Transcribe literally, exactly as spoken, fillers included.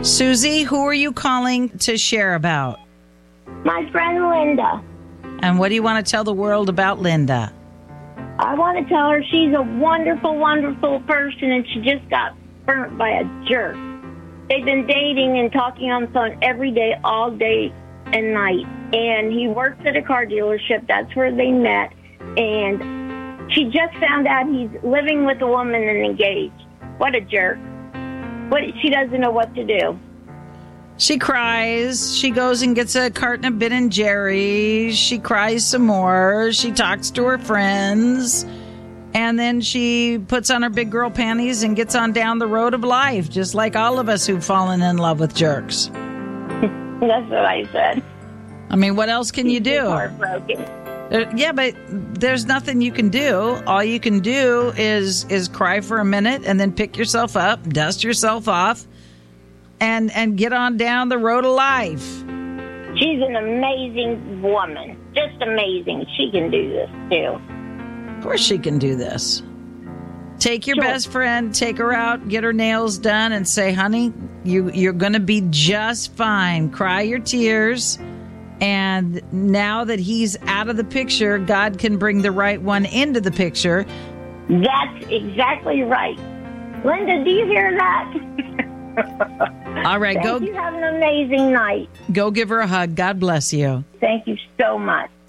Susie, who are you calling to share about? My friend Linda. And what do you want to tell the world about Linda? I want to tell her she's a wonderful, wonderful person, and she just got burnt by a jerk. They've been dating and talking on the phone every day, all day and night. And he works at a car dealership. That's where they met. And she just found out he's living with a woman and engaged. What a jerk. What, she doesn't know what to do. She cries. She goes and gets a carton of Ben and Jerry's. She cries some more. She talks to her friends. And then she puts on her big girl panties and gets on down the road of life, just like all of us who've fallen in love with jerks. That's what I said. I mean, what else can you do? Heartbroken. Uh, yeah, but there's nothing you can do. All you can do is is cry for a minute and then pick yourself up, dust yourself off, and and get on down the road of life. She's an amazing woman. Just amazing. She can do this, too. Of course she can do this. Take your Sure. best friend, take her out, get her nails done, and say, honey, you, you're going to be just fine. Cry your tears. And now that he's out of the picture, God can bring the right one into the picture. That's exactly right. Linda, do you hear that? All right, Thank go you. Have an amazing night. go give her a hug. God bless you. Thank you so much.